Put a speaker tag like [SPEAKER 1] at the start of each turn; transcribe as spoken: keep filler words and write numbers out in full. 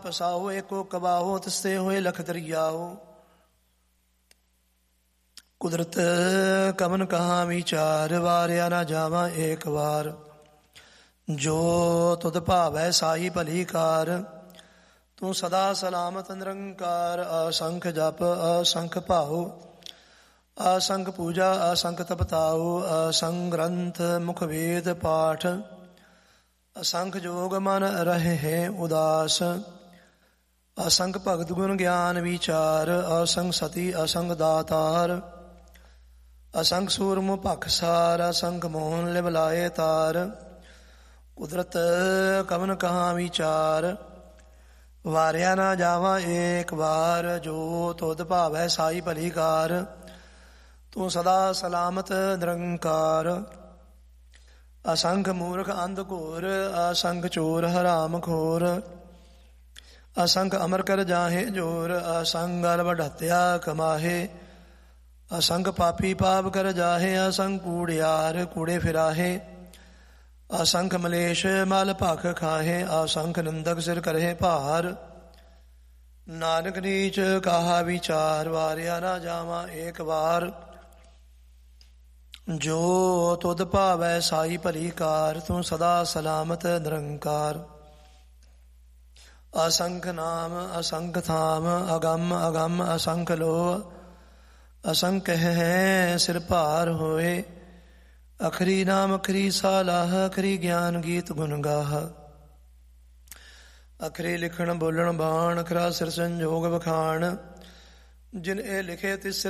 [SPEAKER 1] ਪਸਾਓ ਏਕੋ ਕਬਾਹੋ ਤਿਸਤੇ ਹੋਏ ਲਖ ਦਰਿਆਓ। ਕੁਦਰਤ ਕਵਨ ਕਹਾ ਵਿਚਾਰ ਵਾਰਿਆ ਨਾ ਜਾਵਾਂ ਏਕ ਵਾਰ। ਜੋ ਤੁਧ ਭਾਵੈ ਸਾਈ ਭਲੀ ਕਾਰ ਤੂੰ ਸਦਾ ਸਲਾਮਤ ਨਿਰੰਕਾਰ। ਅਸੰਖ ਜਪ ਅਸੰਖ ਭਾਉ ਅਸੰਖ ਪੂਜਾ ਅਸੰਖ ਤਪਤਾਉ। ਅਸੰਖ ਗ੍ਰੰਥ ਮੁਖ ਵੇਦ ਪਾਠ ਅਸੰਖ ਜੋਗ ਮਨ ਰਹੇ ਹੈ ਉਦਾਸ। ਅਸੰਖ ਭਗਤ ਗੁਣ ਗਿਆਨ ਵਿਚਾਰ ਅਸੰਖ ਸਤੀ ਅਸੰਖ ਦਾਤਾਰ। ਅਸੰਖ ਸੂਰਮ ਭਖਸਾਰ ਅਸੰਖ ਮੋਹਨ ਲਿਵ ਲਾਏ ਤਾਰ। ਕੁਦਰਤ ਕਵਨ ਕਹਾ ਵਿਚਾਰ ਵਾਰਿਆ ਨਾ ਜਾਵਾਂ ਏਕ ਵਾਰ। ਜੋ ਤੁਧ ਭਾਵੈ ਸਾਈ ਭਲੀ ਕਾਰ ਤੂੰ ਸਦਾ ਸਲਾਮਤ ਨਿਰੰਕਾਰ। ਅਸੰਖ ਮੂਰਖ ਅੰਧ ਘੋਰ ਅਸੰਖ ਚੋਰ ਹਰਾਮ ਖੋਰ। ਅਸੰਖ ਅਮਰ ਕਰ ਜਾਹੇ ਜੋਰ ਅਸੰਖ ਗਲ ਵਡਹੱਤਿਆ ਕਮਾਹੇ। ਅਸੰਖ ਪਾਪੀ ਪਾਪ ਕਰ ਜਾਹੇ ਅਸੰਖ ਕੂੜਿਆਰ ਕੂੜੇ ਫਿਰਾਹੇ। ਅਸੰਖ ਮਲੇਸ਼ ਮਲ ਭਖ ਖਾਹੇ ਅਸੰਖ ਨਿੰਦਕ ਸਿਰ ਕਰਹਿ ਭਾਰ। ਨਾਨਕ ਨੀਚ ਕਾਹਾ ਵਿਚਾਰ ਵਾਰਿਆ ਨਾ ਜਾਵਾਂ ਏਕ ਵਾਰ। ਜੋ ਤੁਧ ਭਾਵੈ ਸਾਈ ਭਲੀ ਕਾਰ ਤੂੰ ਸਦਾ ਸਲਾਮਤ ਨਿਰੰਕਾਰ। ਅਸੰਖ ਨਾਮ ਅਸੰਖ ਥਾਮ ਅਗੰਮ ਅਗੰਮ ਅਸੰਖ ਲੋਹ। ਅਸੰਖ ਹੈ ਸਿਰ ਭਾਰ ਹੋਏ ਅਖਰੀ ਨਾਮ ਅਖਰੀ ਸਾਲਾਹ। ਅਖਰੀ ਗਿਆਨ ਗੀਤ ਗੁਣ ਗਾਹ। ਅਖਰੀ ਲਿਖਣ ਬੋਲਣ ਬਾਣ ਅਖਰਾ ਸਿਰ ਸੰਜੋਗ ਵਖਾਣ। ਜਿਨ ਇਹ ਲਿਖੇ ਤਿਸ ਸਿਰ